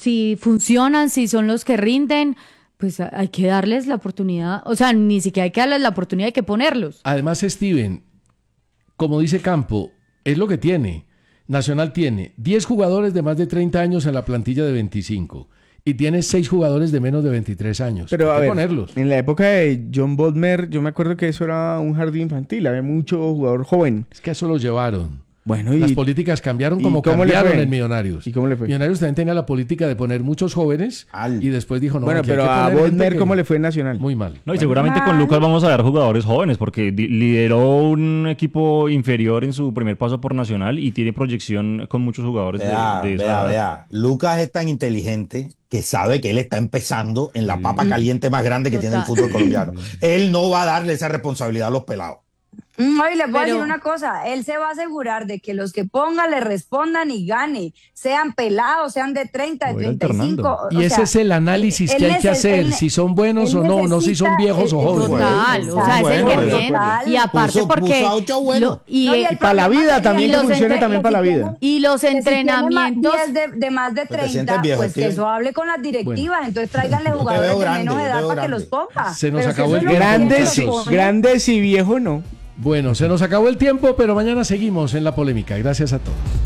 si funcionan, si son los que rinden, pues hay que darles la oportunidad. O sea, ni siquiera hay que darles la oportunidad, hay que ponerlos. Además, Steven, como dice Campo, es lo que tiene. Nacional tiene 10 jugadores de más de 30 años en la plantilla de 25 y tiene 6 jugadores de menos de 23 años. Pero hay a que ver, ponerlos. en la época de John Bodmer, yo me acuerdo que eso era un jardín infantil, había mucho jugador joven. Es que eso lo llevaron. Bueno, Las políticas cambiaron como cómo le cambiaron fue? en Millonarios. ¿Y cómo le fue? Millonarios también tenía la política de poner muchos jóvenes y después dijo, no, bueno, aquí hay pero que a poner gente Bodmer, que- ¿cómo le fue en Nacional? Muy mal. No, y seguramente con Lucas vamos a ver jugadores jóvenes, porque lideró un equipo inferior en su primer paso por Nacional y tiene proyección con muchos jugadores de esa edad. Vea. Lucas es tan inteligente que sabe que él está empezando en la papa caliente más grande que tiene el fútbol colombiano. Él no va a darle esa responsabilidad a los pelados. Hoy les voy a Pero- decir una cosa, él se va a asegurar de que los que ponga le respondan y gane, sean pelados, sean de 30, de Voy 35. alternando. Y ese es el análisis que hay que hacer, si son buenos o no, no si son viejos o jóvenes. Total, o sea, es el que tiene. Y aparte Puso porque... a 8 bueno. lo- y, No, y eh, el para la problema vida es también, los que funcione también para la vida. y los que si tiene entrenamientos... 10 de más de Pero te sientes 30, viejo, pues que Steven. eso hable con las directivas, entonces tráiganle Yo te jugadores veo de grande, menos yo te edad veo para que grande. los ponga. Se nos Pero si acabó eso el es lo que Grandes, quiere, los pone. grandes y viejo no. Bueno, se nos acabó el tiempo, pero mañana seguimos en la polémica. Gracias a todos.